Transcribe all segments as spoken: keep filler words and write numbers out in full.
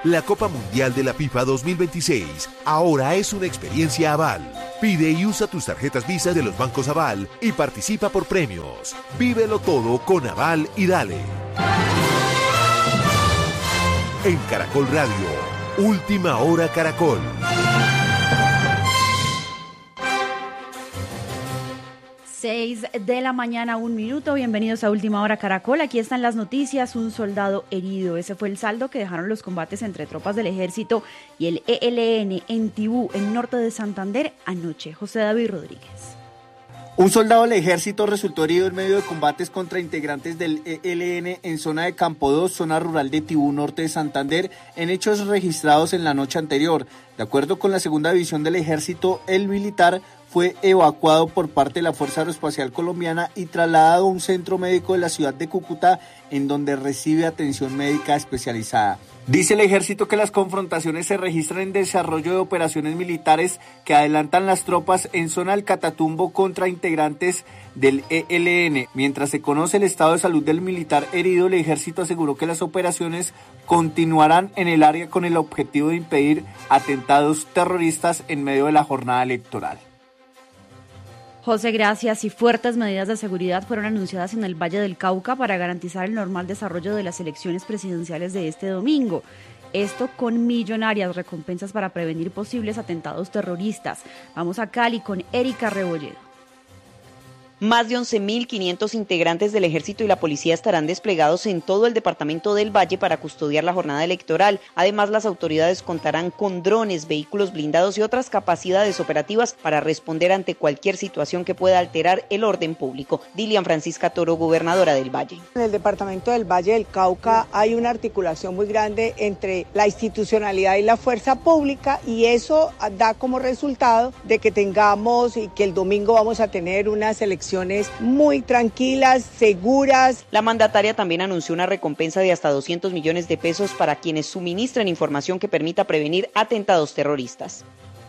La Copa Mundial de la FIFA dos mil veintiséis ahora es una experiencia Aval. Pide y usa tus tarjetas Visa de los bancos Aval y participa por premios. Vívelo todo con Aval y dale. En Caracol Radio, Última Hora Caracol. Seis de la mañana, un minuto. Bienvenidos a Última Hora Caracol. Aquí están las noticias. Un soldado herido. Ese fue el saldo que dejaron los combates entre tropas del ejército y el E L N en Tibú, en norte de Santander, anoche. José David Rodríguez. Un soldado del ejército resultó herido en medio de combates contra integrantes del E L N en zona de Campo dos, zona rural de Tibú, norte de Santander, en hechos registrados en la noche anterior. De acuerdo con la segunda división del ejército, el militar fue evacuado por parte de la Fuerza Aeroespacial Colombiana y trasladado a un centro médico de la ciudad de Cúcuta, en donde recibe atención médica especializada. Dice el ejército que las confrontaciones se registran en desarrollo de operaciones militares que adelantan las tropas en zona del Catatumbo contra integrantes del E L N. Mientras se conoce el estado de salud del militar herido, el ejército aseguró que las operaciones continuarán en el área con el objetivo de impedir atentados terroristas en medio de la jornada electoral. José, gracias. Y fuertes medidas de seguridad fueron anunciadas en el Valle del Cauca para garantizar el normal desarrollo de las elecciones presidenciales de este domingo. Esto con millonarias recompensas para prevenir posibles atentados terroristas. Vamos a Cali con Erika Rebolledo. Más de once mil quinientos integrantes del Ejército y la Policía estarán desplegados en todo el departamento del Valle para custodiar la jornada electoral. Además, las autoridades contarán con drones, vehículos blindados y otras capacidades operativas para responder ante cualquier situación que pueda alterar el orden público. Dilian Francisca Toro, gobernadora del Valle. En el departamento del Valle del Cauca hay una articulación muy grande entre la institucionalidad y la fuerza pública, y eso da como resultado de que tengamos y que el domingo vamos a tener unas elecciones muy tranquilas, seguras. La mandataria también anunció una recompensa de hasta doscientos millones de pesos para quienes suministren información que permita prevenir atentados terroristas.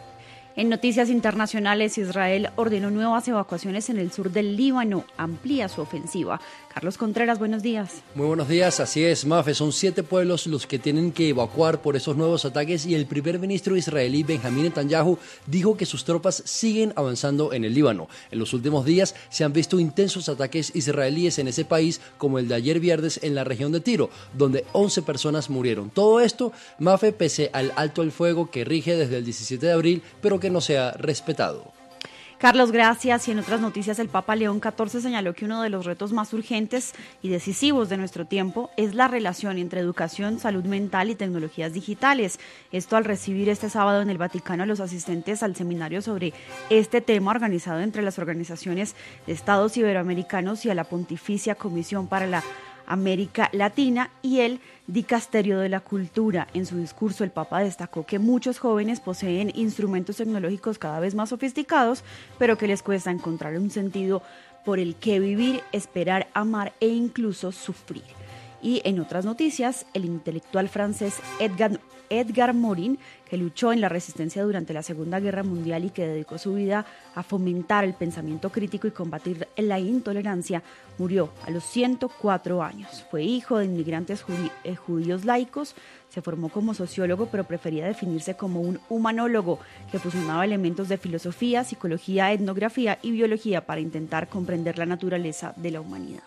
En noticias internacionales, Israel ordenó nuevas evacuaciones en el sur del Líbano, amplía su ofensiva. Carlos Contreras, buenos días. Muy buenos días, así es, Mafe, son siete pueblos los que tienen que evacuar por esos nuevos ataques y el primer ministro israelí Benjamín Netanyahu dijo que sus tropas siguen avanzando en el Líbano. En los últimos días se han visto intensos ataques israelíes en ese país, como el de ayer viernes en la región de Tiro, donde once personas murieron. Todo esto, Mafe, pese al alto el fuego que rige desde el diecisiete de abril, pero que no se ha respetado. Carlos, gracias. Y en otras noticias, el Papa León catorce señaló que uno de los retos más urgentes y decisivos de nuestro tiempo es la relación entre educación, salud mental y tecnologías digitales. Esto al recibir este sábado en el Vaticano a los asistentes al seminario sobre este tema organizado entre las organizaciones de Estados Iberoamericanos y a la Pontificia Comisión para la América Latina y el Dicasterio de la Cultura. En su discurso, el Papa destacó que muchos jóvenes poseen instrumentos tecnológicos cada vez más sofisticados, pero que les cuesta encontrar un sentido por el que vivir, esperar, amar e incluso sufrir. Y en otras noticias, el intelectual francés Edgar, Edgar Morin, que luchó en la resistencia durante la Segunda Guerra Mundial y que dedicó su vida a fomentar el pensamiento crítico y combatir la intolerancia, murió a los ciento cuatro años. Fue hijo de inmigrantes judí- eh, judíos laicos, se formó como sociólogo, pero prefería definirse como un humanólogo que fusionaba elementos de filosofía, psicología, etnografía y biología para intentar comprender la naturaleza de la humanidad.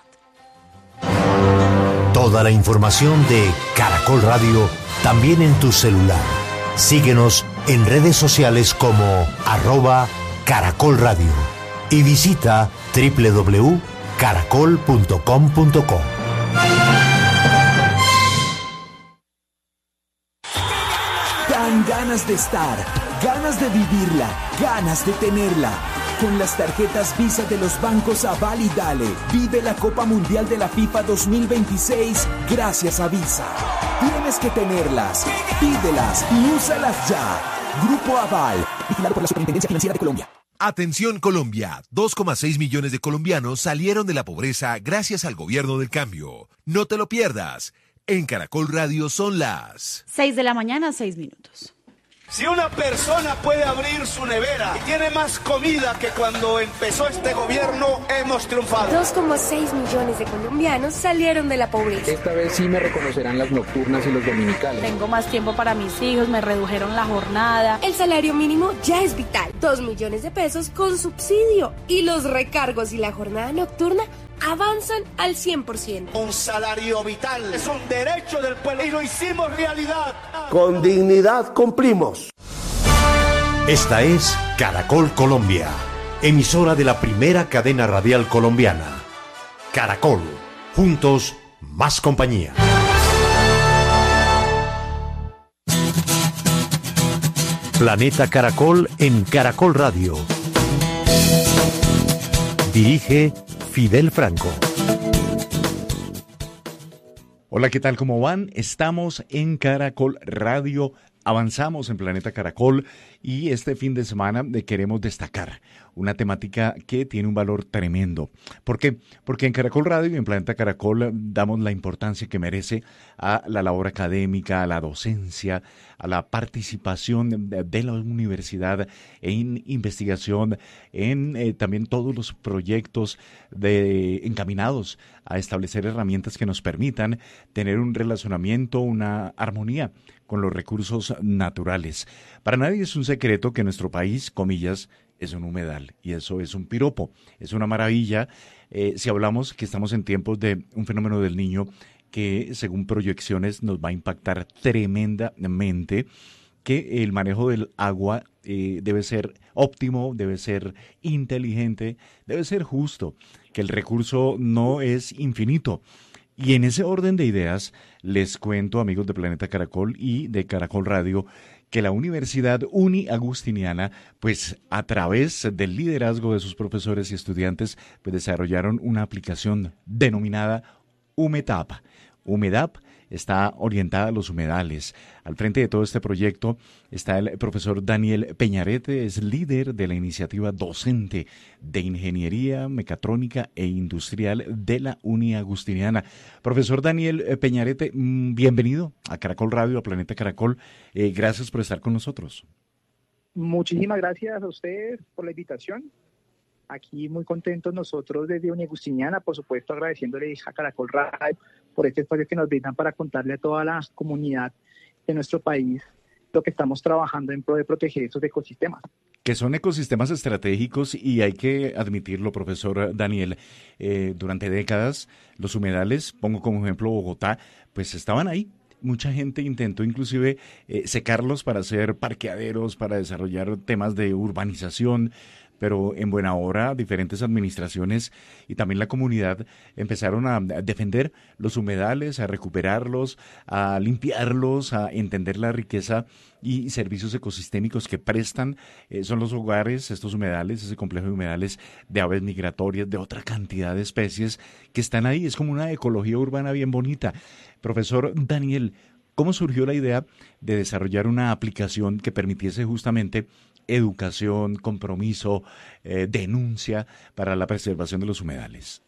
Toda la información de Caracol Radio también en tu celular. Síguenos en redes sociales como arroba Caracol Radio y visita doble u doble u doble u punto caracol punto com punto co. Dan ganas de estar, ganas de vivirla, ganas de tenerla. Con las tarjetas Visa de los bancos Aval y Dale, vive la Copa Mundial de la FIFA dos mil veintiséis gracias a Visa. Tienes que tenerlas, pídelas y úsalas ya. Grupo Aval, vigilado por la Superintendencia Financiera de Colombia. Atención Colombia, dos coma seis millones de colombianos salieron de la pobreza gracias al gobierno del cambio. No te lo pierdas. En Caracol Radio son las seis de la mañana, seis minutos. Si una persona puede abrir su nevera y tiene más comida que cuando empezó este gobierno, hemos triunfado. dos coma seis millones de colombianos salieron de la pobreza. Esta vez sí me reconocerán las nocturnas y los dominicales. Tengo más tiempo para mis hijos, me redujeron la jornada. El salario mínimo ya es vital, dos millones de pesos con subsidio. Y los recargos y la jornada nocturna avanzan al cien por ciento. Un salario vital es un derecho del pueblo y lo hicimos realidad. Con dignidad cumplimos. Esta es Caracol Colombia, emisora de la primera cadena radial colombiana. Caracol, juntos más compañía. Planeta Caracol en Caracol Radio. Dirige Fidel Franco. Hola, ¿qué tal? ¿Cómo van? Estamos en Caracol Radio, avanzamos en Planeta Caracol y este fin de semana queremos destacar una temática que tiene un valor tremendo. ¿Por qué? Porque en Caracol Radio y en Planeta Caracol damos la importancia que merece a la labor académica, a la docencia, a la participación de, de la universidad en investigación, en eh, también todos los proyectos de, encaminados a establecer herramientas que nos permitan tener un relacionamiento, una armonía con los recursos naturales. Para nadie es un secreto que nuestro país, comillas, es un humedal, y eso es un piropo, es una maravilla. Eh, si hablamos que estamos en tiempos de un fenómeno del Niño que según proyecciones nos va a impactar tremendamente, que el manejo del agua eh, debe ser óptimo, debe ser inteligente, debe ser justo, que el recurso no es infinito. Y en ese orden de ideas, les cuento, amigos de Planeta Caracol y de Caracol Radio, que la Universidad Uniagustiniana, pues a través del liderazgo de sus profesores y estudiantes, pues desarrollaron una aplicación denominada Humedap. Humedap está orientada a los humedales. Al frente de todo este proyecto está el profesor Daniel Peñarete, es líder de la iniciativa docente de Ingeniería Mecatrónica e Industrial de la Uniagustiniana. Profesor Daniel Peñarete, bienvenido a Caracol Radio, a Planeta Caracol. Eh, gracias por estar con nosotros. Muchísimas gracias a ustedes por la invitación. Aquí muy contentos nosotros desde Uniagustiniana, por supuesto agradeciéndole a Caracol Radio por este espacio que nos brindan para contarle a toda la comunidad de nuestro país lo que estamos trabajando en pro de proteger estos ecosistemas. Que son ecosistemas estratégicos y hay que admitirlo, profesor Daniel, eh, durante décadas los humedales, pongo como ejemplo Bogotá, pues estaban ahí. Mucha gente intentó inclusive eh, secarlos para hacer parqueaderos, para desarrollar temas de urbanización, pero en buena hora diferentes administraciones y también la comunidad empezaron a defender los humedales, a recuperarlos, a limpiarlos, a entender la riqueza y servicios ecosistémicos que prestan. Eh, son los hogares, estos humedales, ese complejo de humedales de aves migratorias, de otra cantidad de especies que están ahí. Es como una ecología urbana bien bonita. Profesor Daniel, ¿cómo surgió la idea de desarrollar una aplicación que permitiese justamente educación, compromiso, eh, denuncia para la preservación de los humedales?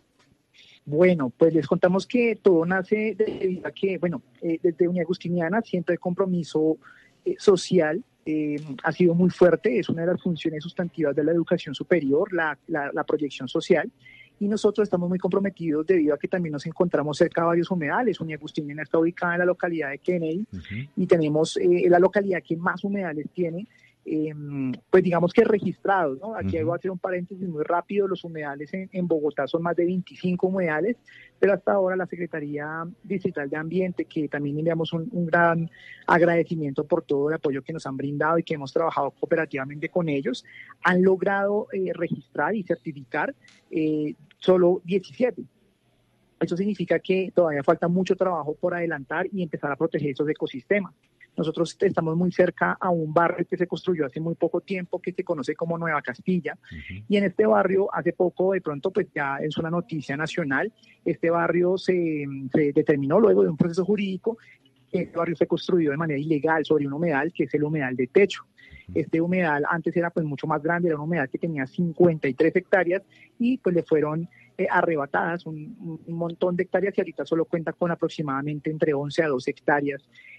Bueno, pues les contamos que todo nace debido a que, bueno, eh, desde Uniagustiniana siempre el compromiso eh, social eh, ha sido muy fuerte, es una de las funciones sustantivas de la educación superior, la, la, la proyección social, y nosotros estamos muy comprometidos debido a que también nos encontramos cerca de varios humedales. Uniagustiniana está ubicada en la localidad de Kennedy, uh-huh. y tenemos eh, la localidad que más humedales tiene, Eh, pues digamos que registrados, ¿no? Aquí uh-huh. voy a hacer un paréntesis muy rápido. Los humedales en, en Bogotá son más de veinticinco humedales, pero hasta ahora la Secretaría Distrital de Ambiente, que también enviamos un, un gran agradecimiento por todo el apoyo que nos han brindado y que hemos trabajado cooperativamente con ellos, han logrado eh, registrar y certificar eh, solo diecisiete. Eso significa que todavía falta mucho trabajo por adelantar y empezar a proteger esos ecosistemas. Nosotros estamos muy cerca a un barrio que se construyó hace muy poco tiempo, que se conoce como Nueva Castilla, uh-huh. y en este barrio hace poco, de pronto, pues ya es una noticia nacional, este barrio se, se determinó luego de un proceso jurídico que este barrio fue construido de manera ilegal sobre un humedal que es el humedal de techo. Uh-huh. Este humedal antes era pues mucho más grande, era un humedal que tenía cincuenta y tres hectáreas y pues le fueron eh, arrebatadas un, un montón de hectáreas y ahorita solo cuenta con aproximadamente entre once a doce hectáreas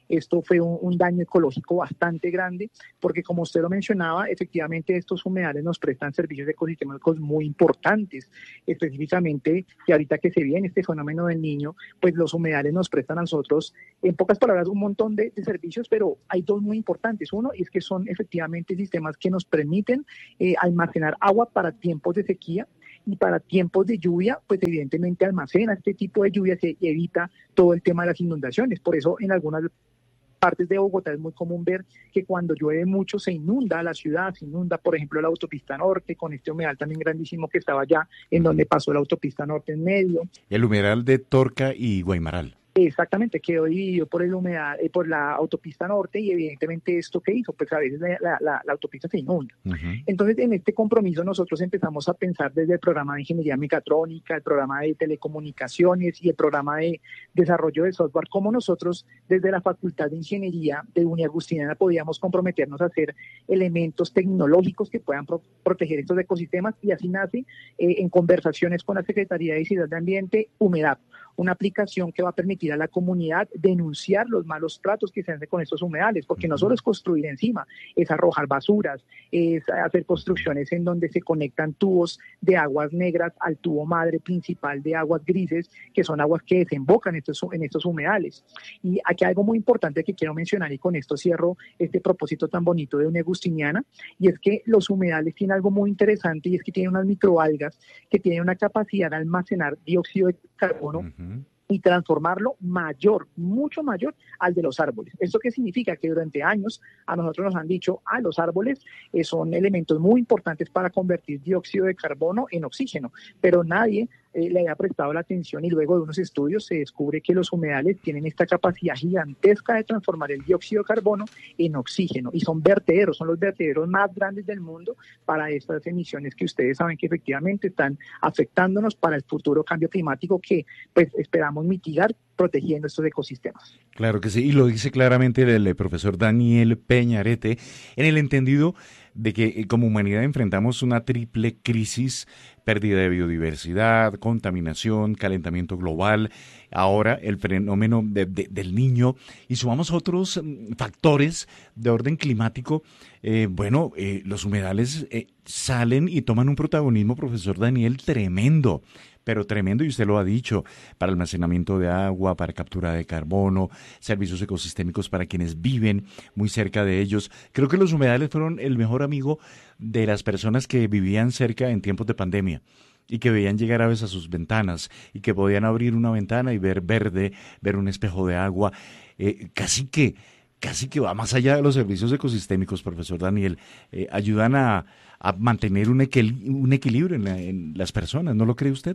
esto fue un, un daño ecológico bastante grande, porque como usted lo mencionaba, efectivamente estos humedales nos prestan servicios ecosistémicos muy importantes, específicamente, y ahorita que se viene este fenómeno del Niño, pues los humedales nos prestan a nosotros, en pocas palabras, un montón de, de servicios, pero hay dos muy importantes. Uno es que son efectivamente sistemas que nos permiten eh, almacenar agua para tiempos de sequía, y para tiempos de lluvia, pues evidentemente almacena este tipo de lluvia y evita todo el tema de las inundaciones. Por eso en algunas partes de Bogotá es muy común ver que cuando llueve mucho se inunda la ciudad, se inunda, por ejemplo, la autopista norte, con este humedal también grandísimo que estaba allá, en donde pasó la autopista norte en medio. El humedal de Torca y Guaymaral. Exactamente, quedó dividido por el humedad, eh, por la autopista norte, y evidentemente esto que hizo, pues a veces la, la, la, la autopista se inunda. Uh-huh. Entonces, en este compromiso nosotros empezamos a pensar desde el programa de ingeniería mecatrónica, el programa de telecomunicaciones y el programa de desarrollo de software, cómo nosotros desde la Facultad de Ingeniería de Universidad Agustiniana podíamos comprometernos a hacer elementos tecnológicos que puedan pro- proteger estos ecosistemas, y así nace eh, en conversaciones con la Secretaría de Ciudad de Ambiente, Humedap, una aplicación que va a permitir a la comunidad denunciar los malos tratos que se hacen con estos humedales, porque no solo es construir encima, es arrojar basuras, es hacer construcciones en donde se conectan tubos de aguas negras al tubo madre principal de aguas grises, que son aguas que desembocan en estos, en estos humedales. Y aquí hay algo muy importante que quiero mencionar, y con esto cierro este propósito tan bonito de Universidad Agustiniana, y es que los humedales tienen algo muy interesante, y es que tienen unas microalgas que tienen una capacidad de almacenar dióxido de carbono uh-huh. y transformarlo mayor, mucho mayor al de los árboles. ¿Esto qué significa? Que durante años a nosotros nos han dicho, ah, los árboles eh, son elementos muy importantes para convertir dióxido de carbono en oxígeno, pero nadie eh, le había prestado la atención, y luego de unos estudios se descubre que los humedales tienen esta capacidad gigantesca de transformar el dióxido de carbono en oxígeno, y son vertederos, son los vertederos más grandes del mundo para estas emisiones que ustedes saben que efectivamente están afectándonos para el futuro cambio climático que pues esperamos mitigar protegiendo estos ecosistemas. Claro que sí, y lo dice claramente el, el profesor Daniel Peñarete, en el entendido de que como humanidad enfrentamos una triple crisis: pérdida de biodiversidad, contaminación, calentamiento global, ahora el fenómeno de, de, del Niño, y sumamos otros factores de orden climático. Eh, bueno, eh, los humedales eh, salen y toman un protagonismo, profesor Daniel, tremendo. Pero tremendo, y usted lo ha dicho, para almacenamiento de agua, para captura de carbono, servicios ecosistémicos para quienes viven muy cerca de ellos. Creo que los humedales fueron el mejor amigo de las personas que vivían cerca en tiempos de pandemia y que veían llegar aves a sus ventanas y que podían abrir una ventana y ver verde, ver un espejo de agua. Eh, casi que, casi que va más allá de los servicios ecosistémicos, profesor Daniel. Eh, ayudan a, a mantener un, equil- un equilibrio en, la, en las personas, ¿no lo cree usted?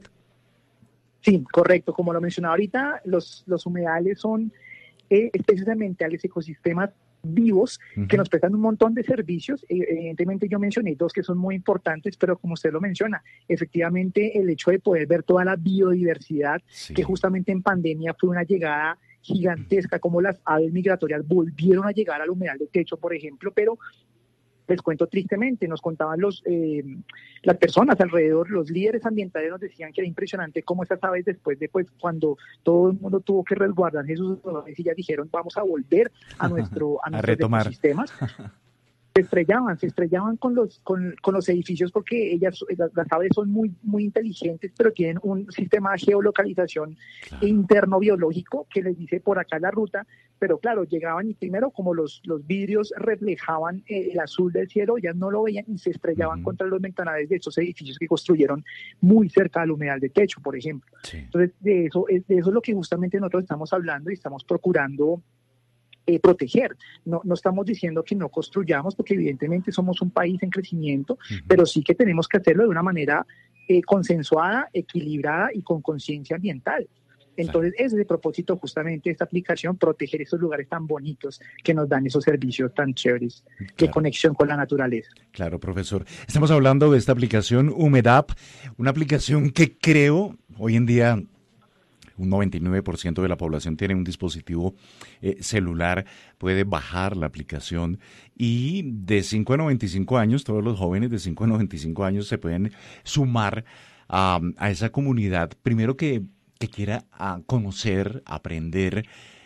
Sí, correcto. Como lo mencionaba ahorita, los, los humedales son eh, especies ambientales, ecosistemas vivos uh-huh. que nos prestan un montón de servicios. Eh, evidentemente yo mencioné dos que son muy importantes, pero como usted lo menciona, efectivamente el hecho de poder ver toda la biodiversidad, sí. que justamente en pandemia fue una llegada gigantesca, como las aves migratorias volvieron a llegar al humedal de techo, por ejemplo, pero les cuento tristemente, nos contaban los eh, las personas alrededor, los líderes ambientales nos decían que era impresionante cómo esas aves después de pues cuando todo el mundo tuvo que resguardarse sus dolores y ya dijeron vamos a volver a nuestro a, a nuestros retomar. ecosistemas. Se estrellaban, se estrellaban con los con, con los edificios porque ellas las, las aves son muy muy inteligentes, pero tienen un sistema de geolocalización claro. interno biológico que les dice por acá la ruta, pero claro, llegaban y primero como los, los vidrios reflejaban eh, el azul del cielo, ellas no lo veían y se estrellaban uh-huh. contra los ventanales de estos edificios que construyeron muy cerca del humedal de techo, por ejemplo. Sí. Entonces, de eso, de eso es lo que justamente nosotros estamos hablando y estamos procurando Eh, proteger. No, no estamos diciendo que no construyamos, porque evidentemente somos un país en crecimiento, uh-huh. pero sí que tenemos que hacerlo de una manera eh, consensuada, equilibrada y con conciencia ambiental. Entonces, claro. ese es el propósito justamente de esta aplicación, proteger esos lugares tan bonitos que nos dan esos servicios tan chéveres claro. de conexión con la naturaleza. Claro, profesor. Estamos hablando de esta aplicación Humedap, una aplicación que creo hoy en día un noventa y nueve por ciento de la población tiene un dispositivo eh, celular, puede bajar la aplicación y de cinco a noventa y cinco años, todos los jóvenes de cinco a noventa y cinco años se pueden sumar a, a esa comunidad, primero que, que quiera a conocer, aprender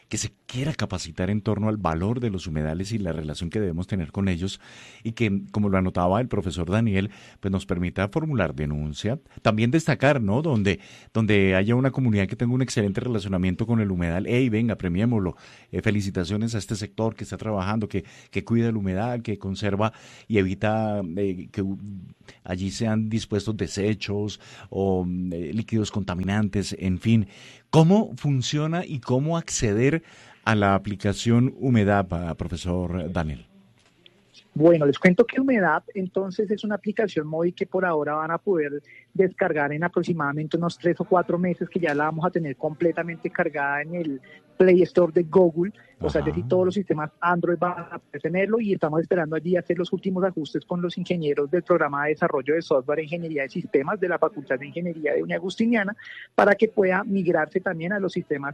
que se quiera capacitar en torno al valor de los humedales y la relación que debemos tener con ellos, y que, como lo anotaba el profesor Daniel, pues nos permita formular denuncia, también destacar, ¿no? Donde, donde haya una comunidad que tenga un excelente relacionamiento con el humedal, hey, venga, premiémoslo, eh, felicitaciones a este sector que está trabajando, que, que cuida el humedal, que conserva y evita eh, que uh, allí sean dispuestos desechos o eh, líquidos contaminantes, en fin. ¿Cómo funciona y cómo acceder a la aplicación Humedap, profesor Daniel? Bueno, les cuento que Humedap entonces es una aplicación móvil que por ahora van a poder descargar en aproximadamente unos tres o cuatro meses, que ya la vamos a tener completamente cargada en el Play Store de Google. O sea, es decir, todos los sistemas Android van a poder tenerlo, y estamos esperando allí hacer los últimos ajustes con los ingenieros del programa de desarrollo de software e ingeniería de sistemas de la Facultad de Ingeniería de Unión Agustiniana, para que pueda migrarse también a los sistemas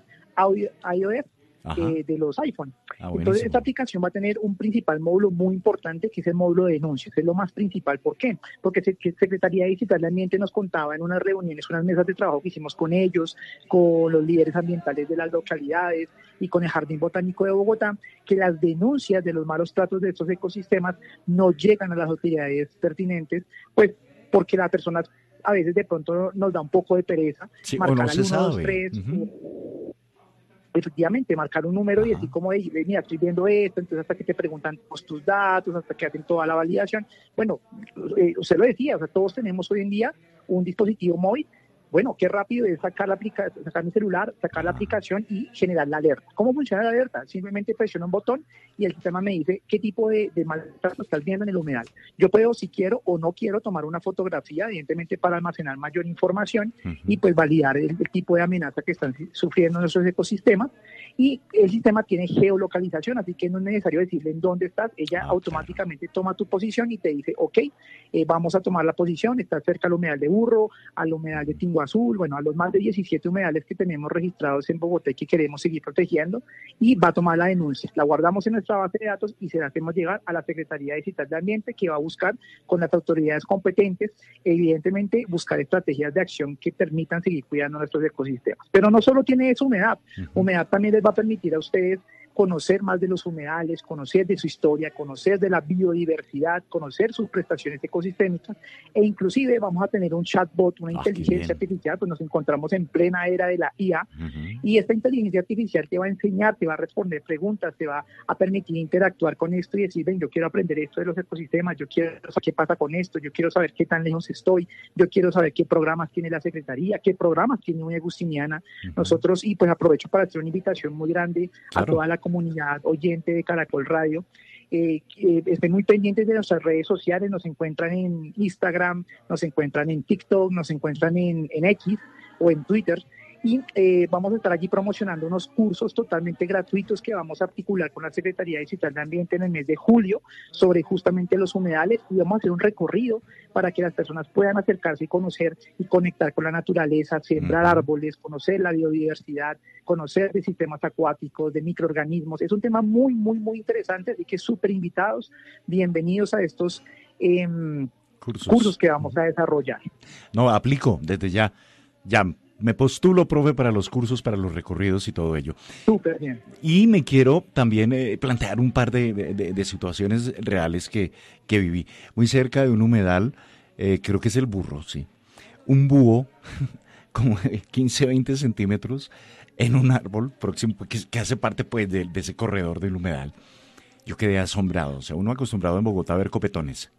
iOS. Eh, de los iPhone. Ah, entonces esta aplicación va a tener un principal módulo muy importante, que es el módulo de denuncias. Es lo más principal. ¿Por qué? Porque Secretaría Digital de Ambiente nos contaba en unas reuniones, unas mesas de trabajo que hicimos con ellos, con los líderes ambientales de las localidades y con el Jardín Botánico de Bogotá, que las denuncias de los malos tratos de estos ecosistemas no llegan a las autoridades pertinentes, pues porque las personas a veces de pronto nos da un poco de pereza, sí, marcar o no al se uno, dos, sabe. tres, Uh-huh. Efectivamente, marcar un número. Ajá. Y así como de, mira, estoy viendo esto, entonces hasta que te preguntan pues, tus datos, hasta que hacen toda la validación. Bueno, eh, usted lo decía, o sea, todos tenemos hoy en día un dispositivo móvil. Bueno, qué rápido es sacar, la aplica sacar mi celular, sacar la aplicación y generar la alerta. ¿Cómo funciona la alerta? Simplemente presiono un botón y el sistema me dice qué tipo de, de maltrato estás viendo en el humedal. Yo puedo, si quiero o no quiero, tomar una fotografía, evidentemente para almacenar mayor información uh-huh. y pues validar el, el tipo de amenaza que están sufriendo nuestros ecosistemas. Y el sistema tiene geolocalización, así que no es necesario decirle en dónde estás. Ella ah, automáticamente claro. toma tu posición y te dice, ok, eh, vamos a tomar la posición, estás cerca al humedal de Burro, al humedal de Tingo Azul, bueno, a los más de diecisiete humedales que tenemos registrados en Bogotá y que queremos seguir protegiendo, y va a tomar la denuncia. La guardamos en nuestra base de datos y se la hacemos llegar a la Secretaría Digital de Ambiente, que va a buscar con las autoridades competentes, evidentemente, buscar estrategias de acción que permitan seguir cuidando nuestros ecosistemas. Pero no solo tiene eso Humedap, uh-huh. Humedap también les va a permitir a ustedes conocer más de los humedales, conocer de su historia, conocer de la biodiversidad, conocer sus prestaciones ecosistémicas, e inclusive vamos a tener un chatbot, una oh, inteligencia artificial, pues nos encontramos en plena era de la I A, uh-huh. y esta inteligencia artificial te va a enseñar, te va a responder preguntas, te va a permitir interactuar con esto y decir, ven, yo quiero aprender esto de los ecosistemas, yo quiero saber qué pasa con esto, yo quiero saber qué tan lejos estoy, yo quiero saber qué programas tiene la Secretaría, qué programas tiene Unión Agustiniana, uh-huh. nosotros, y pues aprovecho para hacer una invitación muy grande claro. a toda la comunidad oyente de Caracol Radio. Eh, eh, estén muy pendientes de nuestras redes sociales, nos encuentran en Instagram, nos encuentran en TikTok, nos encuentran en, en X o en Twitter, y eh, vamos a estar allí promocionando unos cursos totalmente gratuitos que vamos a articular con la Secretaría Digital de Ambiente en el mes de julio sobre justamente los humedales, y vamos a hacer un recorrido para que las personas puedan acercarse y conocer y conectar con la naturaleza, sembrar uh-huh. árboles, conocer la biodiversidad, conocer de sistemas acuáticos, de microorganismos. Es un tema muy, muy, muy interesante, así que súper invitados, bienvenidos a estos eh, cursos. cursos que vamos a desarrollar. No, aplico desde ya, ya. Me postulo, profe, para los cursos, para los recorridos y todo ello. Súper bien. Y me quiero también eh, plantear un par de, de, de situaciones reales que, que viví. Muy cerca de un humedal, eh, creo que es el Burro, sí. Un búho, como de quince, veinte centímetros, en un árbol próximo, que, que hace parte pues de, de ese corredor del humedal. Yo quedé asombrado. O sea, uno acostumbrado en Bogotá a ver copetones.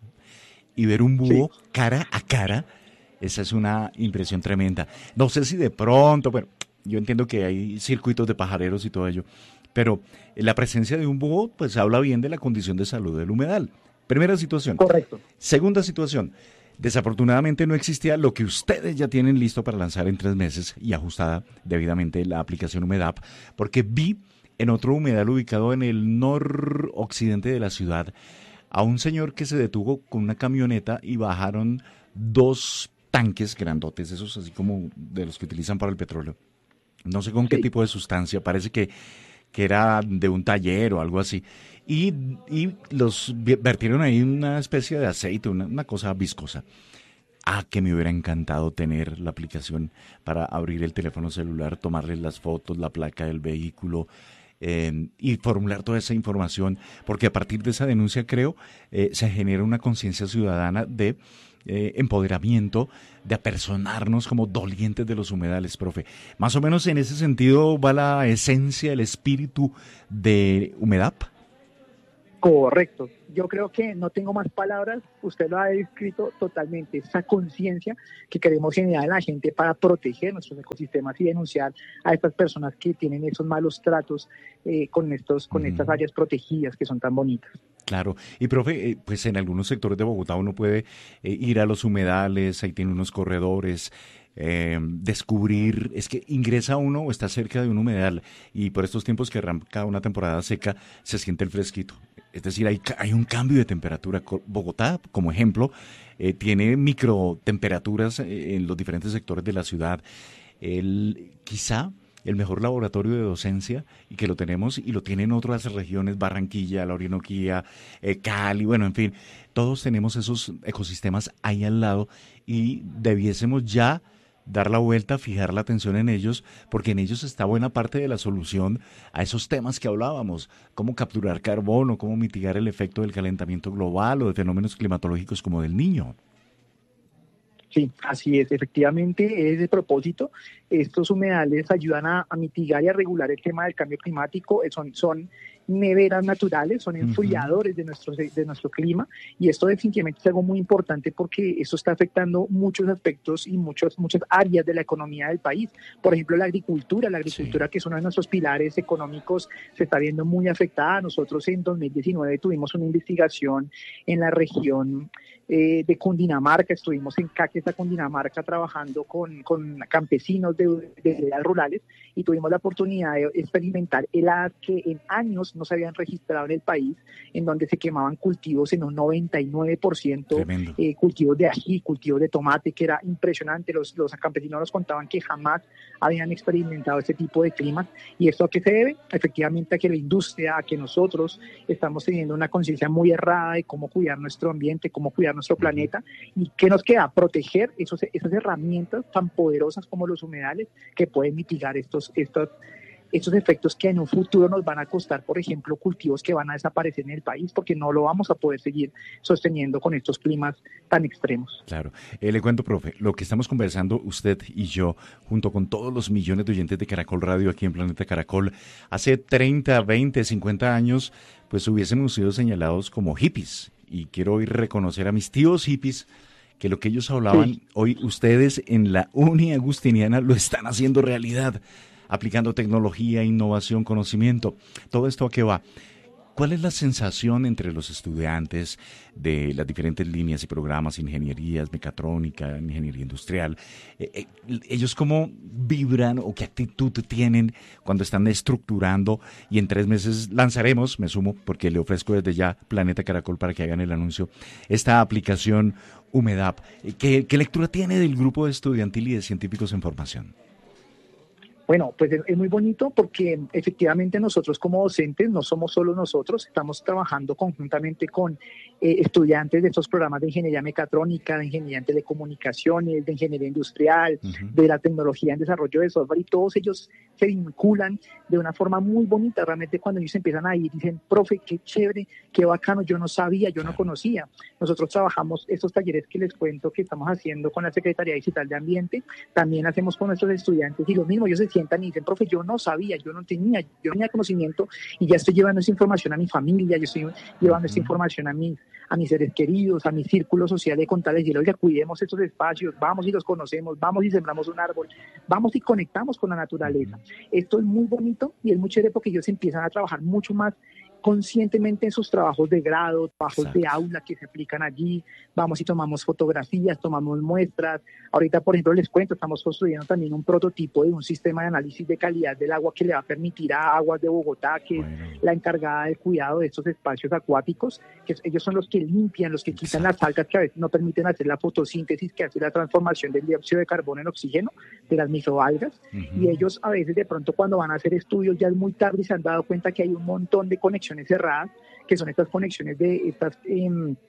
Y ver un búho sí. cara a cara, esa es una impresión tremenda. No sé si de pronto, bueno, yo entiendo que hay circuitos de pajareros y todo ello, pero la presencia de un búho pues habla bien de la condición de salud del humedal. Primera situación. Correcto. Segunda situación. Desafortunadamente no existía lo que ustedes ya tienen listo para lanzar en tres meses y ajustada debidamente la aplicación Humedap, porque vi en otro humedal ubicado en el noroccidente de la ciudad a un señor que se detuvo con una camioneta y bajaron dos tanques grandotes, esos así como de los que utilizan para el petróleo. No sé con sí. qué tipo de sustancia, parece que, que era de un taller o algo así. Y, y los vertieron ahí una especie de aceite, una, una cosa viscosa. Ah, que me hubiera encantado tener la aplicación para abrir el teléfono celular, tomarles las fotos, la placa del vehículo, eh, y formular toda esa información, porque a partir de esa denuncia, creo, eh, se genera una conciencia ciudadana de eh, empoderamiento, de apersonarnos como dolientes de los humedales, profe. Más o menos en ese sentido va la esencia, el espíritu de Humedap. Correcto. Yo creo que no tengo más palabras, usted lo ha descrito totalmente, esa conciencia que queremos generar en la gente para proteger nuestros ecosistemas y denunciar a estas personas que tienen esos malos tratos eh, con estos, con mm. estas áreas protegidas que son tan bonitas. Claro, y profe, eh, pues en algunos sectores de Bogotá uno puede eh, ir a los humedales, ahí tiene unos corredores, eh, descubrir, es que ingresa uno o está cerca de un humedal y por estos tiempos que arranca una temporada seca se siente el fresquito. Es decir, hay, hay un cambio de temperatura. Bogotá, como ejemplo, eh, tiene microtemperaturas en los diferentes sectores de la ciudad. El, quizá el mejor laboratorio de docencia, y que lo tenemos y lo tienen otras regiones, Barranquilla, la Orinoquía, eh, Cali, bueno, en fin, todos tenemos esos ecosistemas ahí al lado y debiésemos ya dar la vuelta, fijar la atención en ellos, porque en ellos está buena parte de la solución a esos temas que hablábamos, cómo capturar carbono, cómo mitigar el efecto del calentamiento global o de fenómenos climatológicos como del Niño. Sí, así es, efectivamente es el propósito. Estos humedales ayudan a, a mitigar y a regular el tema del cambio climático, son, son neveras naturales, son enfriadores de nuestro, de nuestro clima, y esto definitivamente es algo muy importante porque eso está afectando muchos aspectos y muchos, muchas áreas de la economía del país. Por ejemplo, la agricultura, la agricultura sí. que es uno de nuestros pilares económicos, se está viendo muy afectada. Nosotros en dos mil diecinueve tuvimos una investigación en la región eh, de Cundinamarca, estuvimos en Caquetá, Cundinamarca, trabajando con, con campesinos de, de edades rurales, y tuvimos la oportunidad de experimentar heladas que en años no se habían registrado en el país, en donde se quemaban cultivos en un noventa y nueve por ciento, eh, cultivos de ají, cultivos de tomate, que era impresionante. Los, los campesinos nos contaban que jamás habían experimentado este tipo de climas. ¿Y esto a qué se debe? Efectivamente a que la industria, a que nosotros estamos teniendo una conciencia muy errada de cómo cuidar nuestro ambiente, cómo cuidar nuestro planeta. ¿Y qué nos queda? Proteger esos, esas herramientas tan poderosas como los humedales, que pueden mitigar estos, estos estos efectos que en un futuro nos van a costar, por ejemplo, cultivos que van a desaparecer en el país, porque no lo vamos a poder seguir sosteniendo con estos climas tan extremos. Claro. Eh, le cuento, profe, lo que estamos conversando usted y yo, junto con todos los millones de oyentes de Caracol Radio aquí en Planeta Caracol, hace treinta, veinte, cincuenta años, pues hubiésemos sido señalados como hippies. Y quiero hoy reconocer a mis tíos hippies, que lo que ellos hablaban, sí. hoy ustedes en la Uni Agustiniana lo están haciendo realidad, aplicando tecnología, innovación, conocimiento. ¿Todo esto a qué va? ¿Cuál es la sensación entre los estudiantes de las diferentes líneas y programas, ingenierías, mecatrónica, ingeniería industrial? Eh, eh, ¿Ellos cómo vibran o qué actitud tienen cuando están estructurando? Y en tres meses lanzaremos, me sumo, porque le ofrezco desde ya Planeta Caracol para que hagan el anuncio, esta aplicación Humedap. ¿Qué, qué lectura tiene del grupo estudiantil y de científicos en formación? Bueno, pues es, es muy bonito porque efectivamente nosotros como docentes no somos solo nosotros, estamos trabajando conjuntamente con eh, estudiantes de estos programas de ingeniería mecatrónica, de ingeniería en telecomunicaciones, de ingeniería industrial, uh-huh. de la tecnología en desarrollo de software, y todos ellos se vinculan de una forma muy bonita. Realmente cuando ellos empiezan a ir, dicen, profe, qué chévere, qué bacano, yo no sabía, yo no conocía. Nosotros trabajamos estos talleres que les cuento que estamos haciendo con la Secretaría Digital de Ambiente, también hacemos con nuestros estudiantes, y lo mismo, ellos se sientan y dicen, profe, yo no sabía, yo no tenía, yo no tenía conocimiento, y ya estoy llevando esa información a mi familia, yo estoy llevando esa información a mis, a mis seres queridos, a mi círculo social, de contarles, y oiga, cuidemos estos espacios, vamos y los conocemos, vamos y sembramos un árbol, vamos y conectamos con la naturaleza. Esto es muy bonito y es muy chévere porque ellos empiezan a trabajar mucho más conscientemente en sus trabajos de grado, trabajos Exacto. de aula que se aplican allí. Vamos y tomamos fotografías, tomamos muestras. Ahorita, por ejemplo, les cuento, estamos construyendo también un prototipo de un sistema de análisis de calidad del agua que le va a permitir a Aguas de Bogotá, que bueno. es la encargada del cuidado de estos espacios acuáticos, que ellos son los que limpian, los que quitan Exacto. las algas que a veces no permiten hacer la fotosíntesis, que hace la transformación del dióxido de carbono en oxígeno, de las microalgas. Uh-huh. Y ellos a veces de pronto cuando van a hacer estudios ya es muy tarde y se han dado cuenta que hay un montón de conexiones cerradas, que son estas conexiones de estas eh,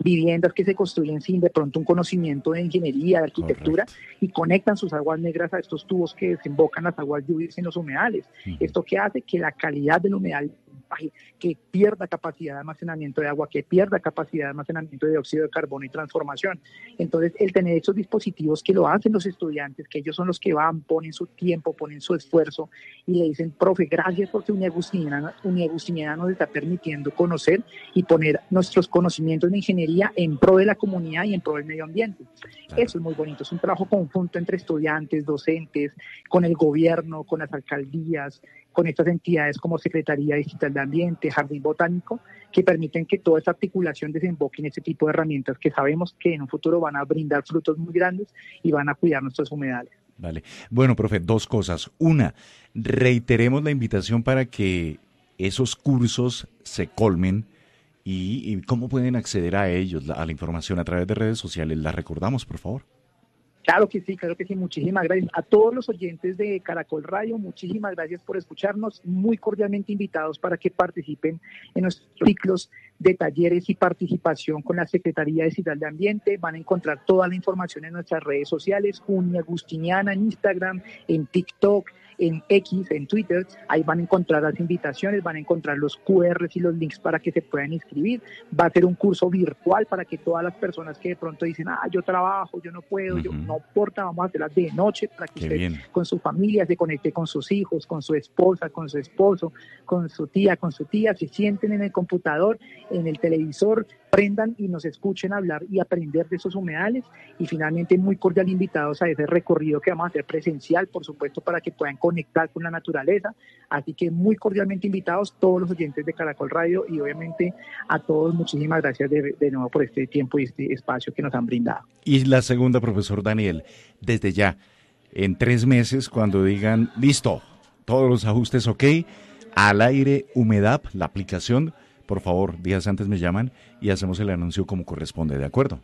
viviendas que se construyen sin de pronto un conocimiento de ingeniería, de arquitectura, correcto, y conectan sus aguas negras a estos tubos que desembocan las aguas lluvias en los humedales. Uh-huh. Esto que hace que la calidad del humedal baje, que pierda capacidad de almacenamiento de agua, que pierda capacidad de almacenamiento de dióxido de carbono y transformación. Entonces, el tener estos dispositivos que lo hacen los estudiantes, que ellos son los que van, ponen su tiempo, ponen su esfuerzo y le dicen, profe, gracias porque Uniagustiniana, Uniagustiniana nos está permitiendo conocer y poner nuestros conocimientos de ingeniería en pro de la comunidad y en pro del medio ambiente. Claro. Eso es muy bonito, es un trabajo conjunto entre estudiantes, docentes, con el gobierno, con las alcaldías, con estas entidades como Secretaría Digital de Ambiente, Jardín Botánico, que permiten que toda esta articulación desemboque en este tipo de herramientas que sabemos que en un futuro van a brindar frutos muy grandes y van a cuidar nuestros humedales. Vale. Bueno, profe, dos cosas. Una, reiteremos la invitación para que esos cursos se colmen y, y cómo pueden acceder a ellos, a la información a través de redes sociales. ¿La recordamos, por favor? Claro que sí, claro que sí, muchísimas gracias. A todos los oyentes de Caracol Radio, muchísimas gracias por escucharnos, muy cordialmente invitados para que participen en nuestros ciclos de talleres y participación con la Secretaría Digital de Ambiente. Van a encontrar toda la información en nuestras redes sociales, Uniagustiniana en Instagram, en TikTok, en X, en Twitter. Ahí van a encontrar las invitaciones, van a encontrar los cu erres y los links para que se puedan inscribir. Va a ser un curso virtual para que todas las personas que de pronto dicen, ah, yo trabajo, yo no puedo, uh-huh. yo no importa, vamos a hacerlas de noche para que Qué usted bien. Con su familia se conecte con sus hijos, con su esposa, con su esposo, con su tía, con su tía, se sienten en el computador, en el televisor, prendan y nos escuchen hablar y aprender de esos humedales, y finalmente muy cordial invitados a ese recorrido que vamos a hacer presencial, por supuesto, para que puedan conectar con la naturaleza. Así que muy cordialmente invitados todos los oyentes de Caracol Radio, y obviamente a todos muchísimas gracias de, de nuevo por este tiempo y este espacio que nos han brindado. Y la segunda, profesor Daniel, desde ya, en tres meses, cuando digan, listo, todos los ajustes ok, al aire Humedap, la aplicación, por favor, días antes me llaman y hacemos el anuncio como corresponde, ¿de acuerdo?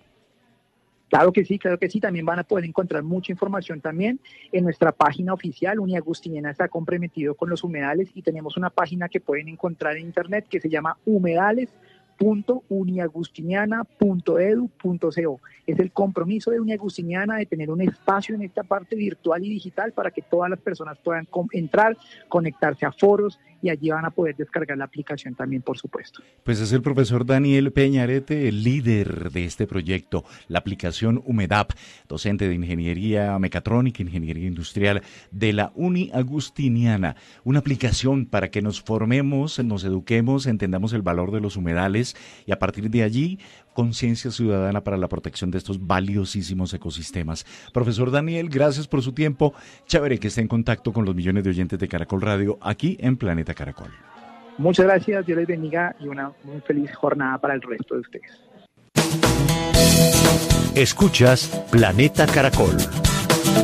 Claro que sí, claro que sí. También van a poder encontrar mucha información también en nuestra página oficial. Uniagustiniana está comprometido con los humedales y tenemos una página que pueden encontrar en internet que se llama humedales punto uniagustiniana punto edu punto co. Es el compromiso de Uniagustiniana de tener un espacio en esta parte virtual y digital para que todas las personas puedan com- entrar, conectarse a foros, y allí van a poder descargar la aplicación también, por supuesto. Pues es el profesor Daniel Peñarete, el líder de este proyecto, la aplicación Humedap, docente de Ingeniería Mecatrónica, Ingeniería Industrial de la Uniagustiniana. Una aplicación para que nos formemos, nos eduquemos, entendamos el valor de los humedales y a partir de allí, conciencia ciudadana para la protección de estos valiosísimos ecosistemas. Profesor Daniel, gracias por su tiempo. Chévere que esté en contacto con los millones de oyentes de Caracol Radio aquí en Planeta Caracol. Muchas gracias, Dios les bendiga y una muy feliz jornada para el resto de ustedes. Escuchas Planeta Caracol.